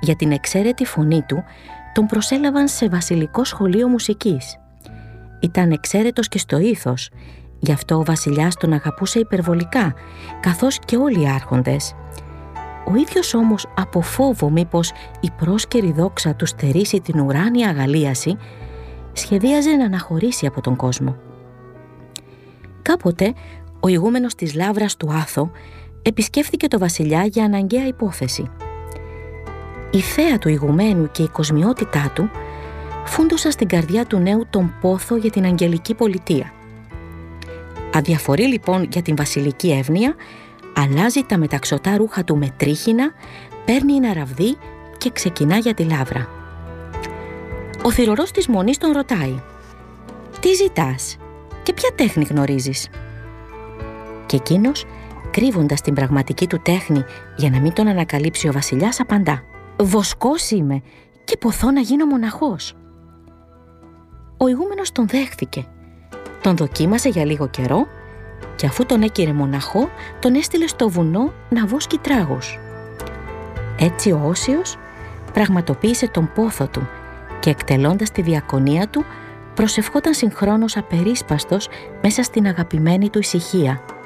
Για την εξαίρετη φωνή του τον προσέλαβαν σε βασιλικό σχολείο μουσικής. Ήταν εξαίρετος και στο ήθος, γι' αυτό ο βασιλιάς τον αγαπούσε υπερβολικά, καθώς και όλοι οι άρχοντες. Ο ίδιος όμως, από φόβο μήπως η πρόσκαιρη δόξα του στερήσει την ουράνια αγαλίαση, σχεδίαζε να αναχωρήσει από τον κόσμο. Κάποτε ο ηγούμενος της Λαύρας του Άθο επισκέφθηκε το βασιλιά για αναγκαία υπόθεση. Η θέα του ηγουμένου και η κοσμιότητά του φούντωσαν στην καρδιά του νέου τον πόθο για την αγγελική πολιτεία. Αδιαφορεί λοιπόν για την βασιλική εύνοια, αλλάζει τα μεταξωτά ρούχα του με τρίχινα, παίρνει ένα ραβδί και ξεκινά για τη Λαύρα. Ο θυρωρός της Μονής τον ρωτάει: «Τι ζητάς και ποια τέχνη γνωρίζεις?» Και εκείνος, κρύβοντας την πραγματική του τέχνη για να μην τον ανακαλύψει ο βασιλιάς, απαντά: «Βοσκός είμαι και ποθώ να γίνω μοναχός». Ο ηγούμενος τον δέχθηκε, τον δοκίμασε για λίγο καιρό και αφού τον έκυρε μοναχό, τον έστειλε στο βουνό να βόσκει τράγους. Έτσι ο Όσιος πραγματοποίησε τον πόθο του και εκτελώντας τη διακονία του προσευχόταν συγχρόνως απερίσπαστος μέσα στην αγαπημένη του ησυχία.